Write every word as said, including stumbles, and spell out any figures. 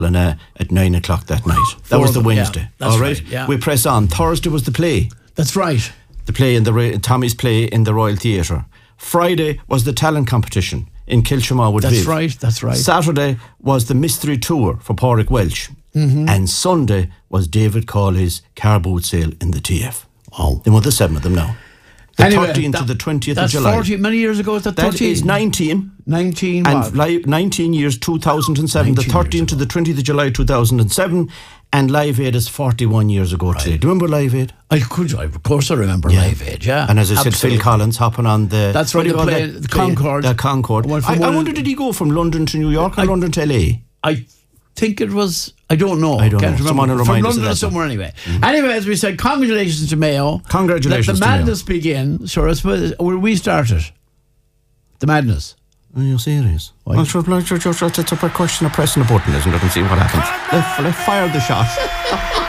uh, at nine o'clock that night. That Four was the of them, yeah, Wednesday. that's All right. right, yeah. We press on. Thursday was the play. That's right. The play in the Ro- Tommy's play in the Royal Theatre. Friday was the talent competition in Kilshamaw with That's Viv. right, that's right. Saturday was the mystery tour for Pádraig Welch. Mm-hmm. And Sunday was David Cawley's car boot sale in the T F. Oh. There were the seven of them now. The Anyway, thirteenth that- to the twentieth of That's July. forty, many years ago, is that That thirteen? is nineteen. nineteen And what? live, nineteen years, two thousand seven. The nineteen years thirteenth to ago. the twentieth of July, two thousand seven. And Live Aid is forty-one years ago today. Do you remember Live Aid? I could, I, of course I remember Yeah. Live Aid, yeah. And as I said, Absolutely. Phil Collins hopping on the... That's what right, do you the call plane- that the plane? Concorde. The Concorde. One from I, I one- wonder, did he go from London to New York or I- London to L A? I think it was, I don't know. I don't Can't know. remember. Someone will From remind us of London that or somewhere then. anyway. Anyway, as we said, congratulations to Mayo. Congratulations Let the to Mayo. madness begin. So I suppose, will we start it? The madness. Are you serious? Why? Well, sure, sure, sure, sure, it's a question of pressing a button, isn't it, and see what happens. Let's, let's fire the shot.